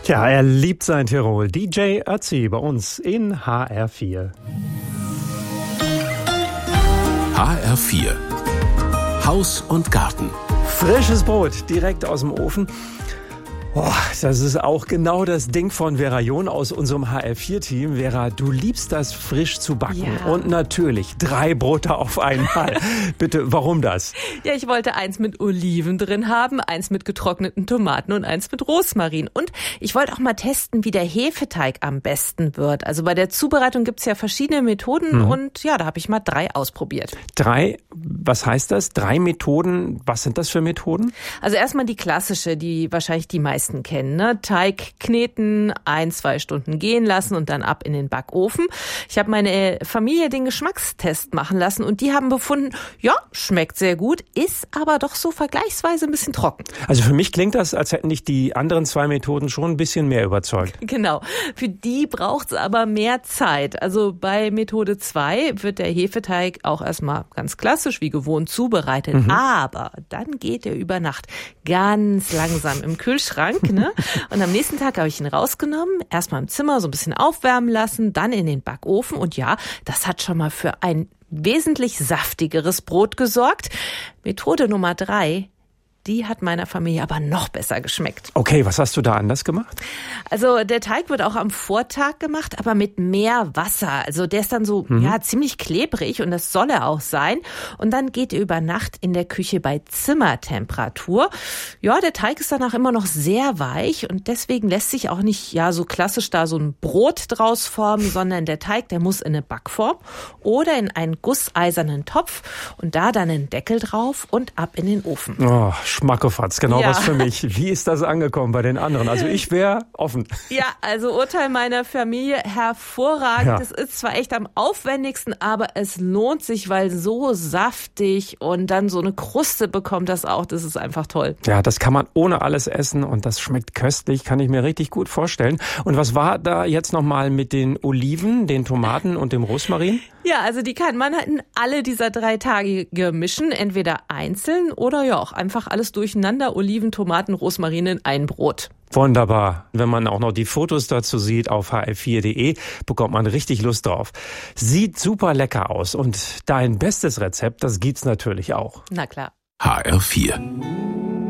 Ja, er liebt sein Tirol. DJ Ötzi bei uns in HR4. HR4 Haus und Garten. Frisches Brot direkt aus dem Ofen. Oh, das ist auch genau das Ding von Vera John aus unserem HR4-Team. Vera, du liebst das frisch zu backen. Ja. Und natürlich 3 Brote auf einmal. Bitte, warum das? Ja, ich wollte eins mit Oliven drin haben, eins mit getrockneten Tomaten und eins mit Rosmarin. Und ich wollte auch mal testen, wie der Hefeteig am besten wird. Also bei der Zubereitung gibt's ja verschiedene Methoden und ja, da habe ich mal 3 ausprobiert. 3? Was heißt das? 3 Methoden? Was sind das für Methoden? Also erstmal die klassische, die wahrscheinlich die meisten kennen, ne? Teig kneten, 1-2 Stunden gehen lassen und dann ab in den Backofen. Ich habe meine Familie den Geschmackstest machen lassen und die haben befunden, ja, schmeckt sehr gut, ist aber doch so vergleichsweise ein bisschen trocken. Also für mich klingt das, als hätten dich die anderen 2 Methoden schon ein bisschen mehr überzeugt. Genau. Für die braucht's aber mehr Zeit. Also bei Methode 2 wird der Hefeteig auch erstmal ganz klassisch wie gewohnt zubereitet. Aber dann geht er über Nacht ganz langsam im Kühlschrank. Ne? Und am nächsten Tag habe ich ihn rausgenommen, erstmal im Zimmer so ein bisschen aufwärmen lassen, dann in den Backofen. Und ja, das hat schon mal für ein wesentlich saftigeres Brot gesorgt. Methode Nummer 3, die hat meiner Familie aber noch besser geschmeckt. Okay, was hast du da anders gemacht? Also der Teig wird auch am Vortag gemacht, aber mit mehr Wasser. Also der ist dann so ziemlich klebrig und das soll er auch sein. Und dann geht er über Nacht in der Küche bei Zimmertemperatur. Ja, der Teig ist danach immer noch sehr weich und deswegen lässt sich auch nicht so klassisch da so ein Brot draus formen, sondern der Teig, der muss in eine Backform oder in einen gusseisernen Topf und da dann einen Deckel drauf und ab in den Ofen. Oh, Schmackofatz, genau was für mich. Wie ist das angekommen bei den anderen? Also ich wäre offen. Ja, also Urteil meiner Familie, hervorragend. Es ist zwar echt am aufwendigsten, aber es lohnt sich, weil so saftig und dann so eine Kruste bekommt das auch. Das ist einfach toll. Ja, das kann man ohne alles essen und das schmeckt köstlich, kann ich mir richtig gut vorstellen. Und was war da jetzt nochmal mit den Oliven, den Tomaten und dem Rosmarin? Ja, also die kann man in alle dieser 3 Tage mischen, entweder einzeln oder ja auch einfach alles durcheinander, Oliven, Tomaten, Rosmarin in ein Brot. Wunderbar. Wenn man auch noch die Fotos dazu sieht auf hr4.de, bekommt man richtig Lust drauf. Sieht super lecker aus und dein bestes Rezept, das gibt's natürlich auch. Na klar. HR4